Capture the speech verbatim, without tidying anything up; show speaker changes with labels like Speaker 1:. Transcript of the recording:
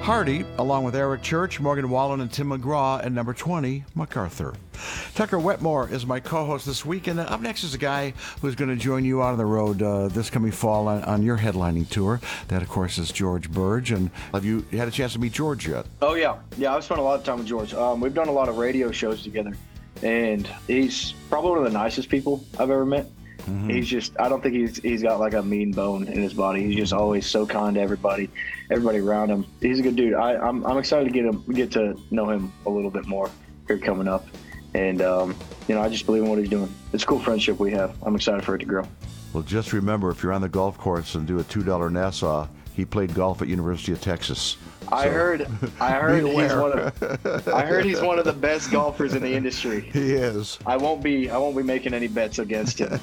Speaker 1: Hardy, along with Eric Church, Morgan Wallen, and Tim McGraw, and number twenty, MacArthur. Tucker Wetmore is my co-host this week, and up next is a guy who's going to join you out on the road uh, this coming fall on, on your headlining tour. That, of course, is George Burge. And have you had a chance to meet George yet?
Speaker 2: Oh, yeah. Yeah, I've spent a lot of time with George. Um, we've done a lot of radio shows together, and he's probably one of the nicest people I've ever met. Mm-hmm. He's just, I don't think he's he's got like a mean bone in his body. He's just always so kind to everybody, everybody around him. He's a good dude. I, I'm I'm excited to get him get to know him a little bit more here coming up. And, um, you know, I just believe in what he's doing. It's a cool friendship we have. I'm excited for it to grow.
Speaker 1: Well, just remember, if you're on the golf course and do a two dollar Nassau, he played golf at University of Texas.
Speaker 2: I so, heard, I heard he's one of, I heard he's one of the best golfers in the industry.
Speaker 1: He is.
Speaker 2: I won't be, I won't be making any bets against him.